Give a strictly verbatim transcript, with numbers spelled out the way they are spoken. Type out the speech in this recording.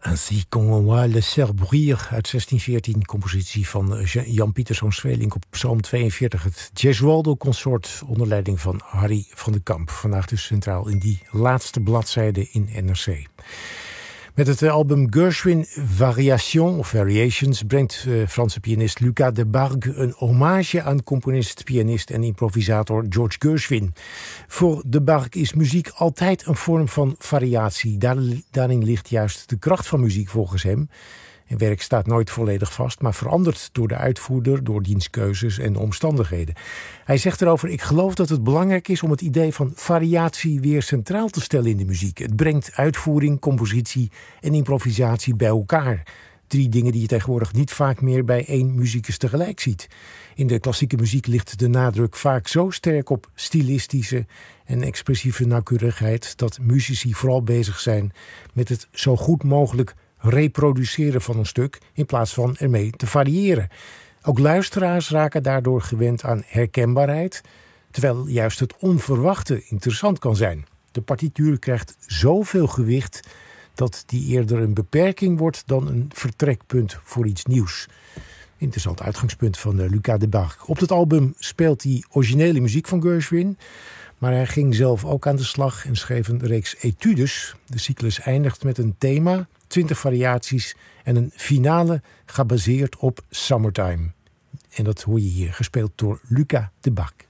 Ainsi qu'on va laisser bruire uit zestien veertien, compositie van Jan Pieterszoon Sweelinck op Psalm tweeënveertig. Het Gesualdo Consort onder leiding van Harry van den Kamp. Vandaag dus centraal in die laatste bladzijde in N R C. Met het album Gershwin Variation of Variations brengt uh, Franse pianist Lucas Debargue een hommage aan componist, pianist en improvisator George Gershwin. Voor Debargue is muziek altijd een vorm van variatie. Daar, daarin ligt juist de kracht van muziek volgens hem. Een werk staat nooit volledig vast, maar verandert door de uitvoerder, door diens keuzes en omstandigheden. Hij zegt erover: ik geloof dat het belangrijk is om het idee van variatie weer centraal te stellen in de muziek. Het brengt uitvoering, compositie en improvisatie bij elkaar. Drie dingen die je tegenwoordig niet vaak meer bij één muzikus tegelijk ziet. In de klassieke muziek ligt de nadruk vaak zo sterk op stilistische en expressieve nauwkeurigheid dat muzici vooral bezig zijn met het zo goed mogelijk reproduceren van een stuk in plaats van ermee te variëren. Ook luisteraars raken daardoor gewend aan herkenbaarheid, terwijl juist het onverwachte interessant kan zijn. De partituur krijgt zoveel gewicht dat die eerder een beperking wordt dan een vertrekpunt voor iets nieuws. Interessant uitgangspunt van uh, Lucas Debargue. Op het album speelt hij originele muziek van Gershwin, maar hij ging zelf ook aan de slag en schreef een reeks etudes. De cyclus eindigt met een thema, twintig variaties en een finale gebaseerd op Summertime. En dat hoor je hier, gespeeld door Lucas Debargue.